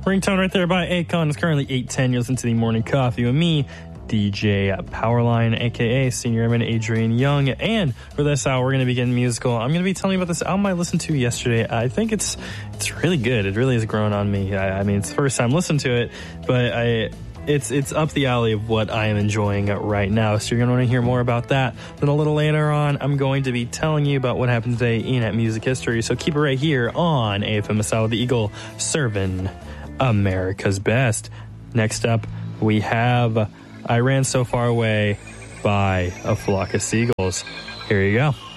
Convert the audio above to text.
Ringtone right there by Akon. It's currently 8:10. You listen to the Morning Coffee with me, DJ Powerline, a.k.a. Senior Airman Adrian Young. And for this hour, we're going to be getting musical. I'm going to be telling you about this album I listened to yesterday. I think it's really good. It really has grown on me. I mean, it's the first time listening to it, but it's up the alley of what I am enjoying right now. So you're going to want to hear more about that. Then a little later on, I'm going to be telling you about what happened today in Music History. So keep it right here on AFM the Eagle, serving America's best. Next up, we have I Ran So Far Away by A Flock of Seagulls. Here you go.